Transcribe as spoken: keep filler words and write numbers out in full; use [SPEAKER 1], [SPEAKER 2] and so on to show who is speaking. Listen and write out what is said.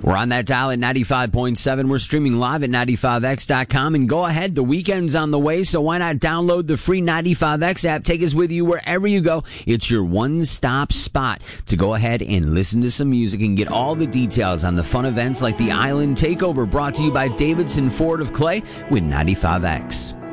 [SPEAKER 1] We're on that dial at ninety-five point seven. We're streaming live at ninety-five x dot com. And go ahead, the weekend's on the way, so why not download the free ninety-five X app? Take us with you wherever you go. It's your one-stop spot to go ahead and listen to some music and get all the details on the fun events like the Island Takeover, brought to you by Davidson Ford of Clay with ninety-five X.